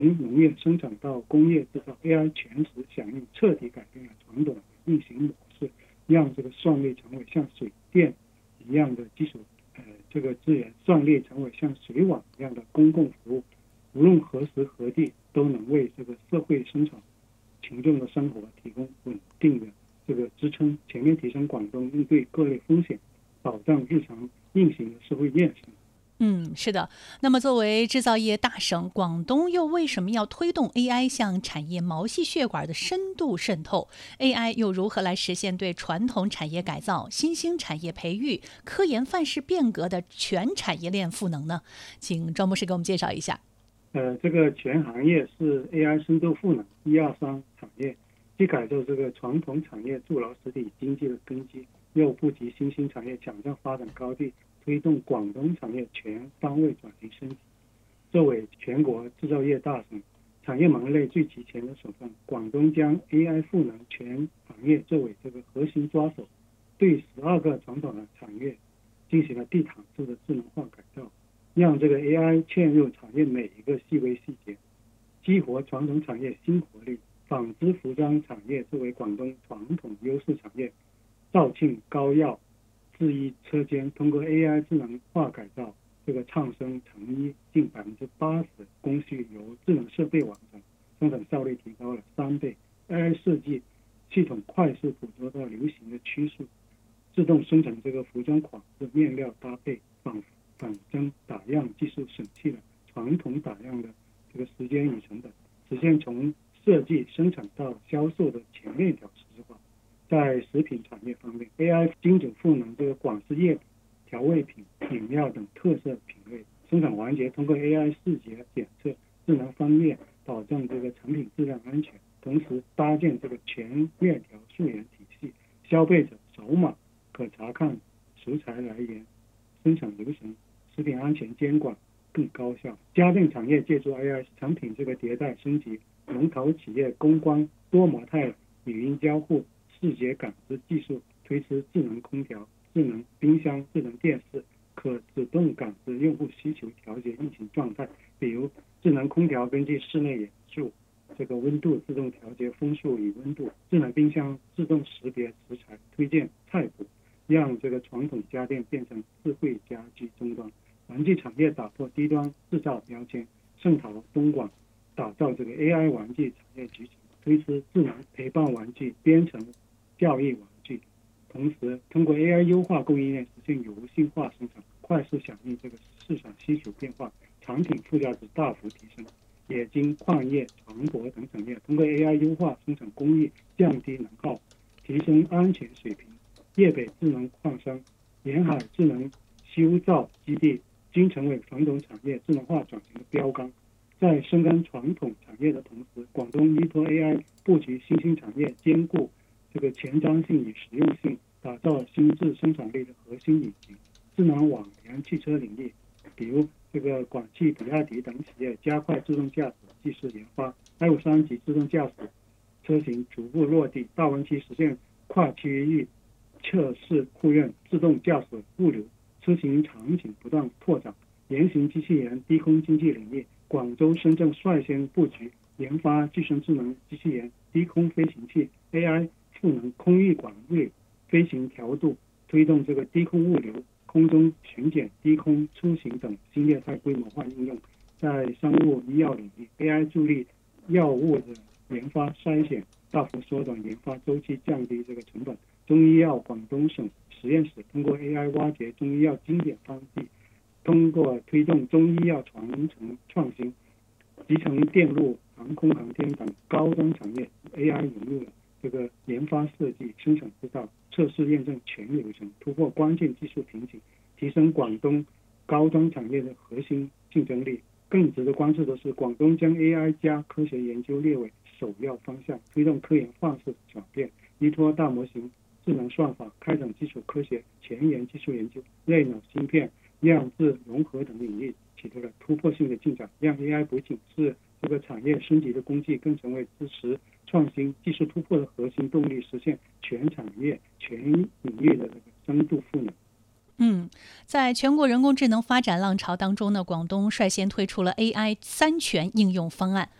从农业生产到工业制造 ，AI 全时响应彻底改变了传统的运行模式，让这个算力成为像水电一样的基础这个资源，算力成为像水网一样的公共服务，无论何时何地都能为这个社会生产群众的生活提供稳定的这个支撑，全面提升广东应对各类风险，保障日常运行的社会验证。 是的。那么作为制造业大省，广东又为什么要推动 AI 向产业毛细血管的深度渗透？ AI 又如何来实现对传统产业改造、新兴产业培育、科研范式变革的全产业链赋能呢？请庄博士给我们介绍一下。 这个全行业是 AI 深度赋能1、2、3产业，既改造这个传统产业筑牢实体经济的根基，又布局新兴产业抢占发展高地，推动广东产业全方位转型升级。作为全国制造业大省，产业门类最齐全的省份，广东将 AI 赋能全行业作为这个核心抓手，对12个传统的产业进行了地毯式的智能化改造，让这个 AI 嵌入产业每一个细微细节，激活传统产业新活力。纺织服装产业作为广东传统优势产业，肇庆高药制衣车间通过 AI 智能化改造，这个畅生成衣近80%工序由智能设备完成，生产效率提高了3倍。AI 设计系统快速捕捉到流行的趋势，自动生成这个服装款式、面料搭配、仿真打样技术，省去了传统打样的这个时间与成本，实现从设计、生产到销售的全链条实质化。在食品产业方面 ，AI 精准赋能这个广式叶调味品、饮料等特色品类生产环节，通过 AI 视觉检测、智能分列，保证这个成品质量安全，同时搭建这个全链条溯源体系，消费者扫码可查看食材来源、生产流程，食品安全监管更高效。家电产业借助 AI 产品这个迭代升级，龙头企业公关多模态语音交互、视觉感知技术，推出智能空调、智能冰箱、智能电视，可自动感知用户需求，调节运行状态。比如智能空调根据室内元素这个温度自动调节风速与温度，智能冰箱自动识别食材，推荐菜谱，让这个传统家电变成智慧家居终端。玩具产业打破低端制造标签，盛陶东莞打造这个 AI 玩具产业集群，推出智能陪伴玩具、编程教育玩具，同时通过 AI 优化供应链，实现柔性化生产，快速响应这个市场需求变化，产品附加值大幅提升。冶金、矿业、船舶等产业通过 AI 优化生产工艺，降低能耗，提升安全水平。粤北智能矿山、沿海智能修造基地均成为传统产业智能化转型的标杆。在深耕传统产业的同时，广东依托 AI 布局新兴产业，兼顾这个前瞻性与实用性，打造新质生产力的核心引擎。智能网联汽车领域，比如这个广汽、比亚迪等企业加快自动驾驶技术研发，L3级自动驾驶车型逐步落地，大湾区实现跨区域测试互认，自动驾驶物流车型场景不断拓展。原型机器人低空经济领域，广州、深圳率先布局研发具身智能机器人、低空飞行器、AI 赋能空域管理、飞行调度，推动这个低空物流、空中巡检、低空出行等新业态规模化应用。在生物医药领域 ，AI 助力药物的研发筛选，大幅缩短研发周期，降低这个成本。中医药广东省实验室通过 AI 挖掘中医药经典方剂，通过推动中医药传承创新，集成电路、航空航天等高端产业 ，AI 引入了这个研发设计、生产制造、测试验证全流程，突破关键技术瓶颈，提升广东高端产业的核心竞争力。更值得关注的是，广东将 AI 加科学研究列为首要方向，推动科研范式转变，依托大模型、智能算法，开展基础科学、前沿技术研究、类脑芯片、量子融合等领域取得了突破性的进展，让 AI 不仅是这个产业升级的工具，更成为支持创新技术突破的核心动力，实现全产业全领域的这个深度赋能。 在全国人工智能发展浪潮当中呢，广东率先推出了 AI 3全应用方案。